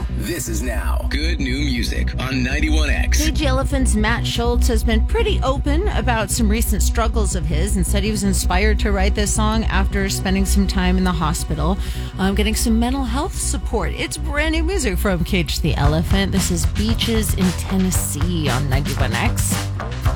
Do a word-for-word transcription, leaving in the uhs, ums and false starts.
This is now Good New Music on ninety-one X. Cage the Elephant's Matt Schultz has been pretty open about some recent struggles of his and said he was inspired to write this song after spending some time in the hospital, um, getting some mental health support. It's brand new music from Cage the Elephant. This is Beaches in Tennessee on ninety-one X.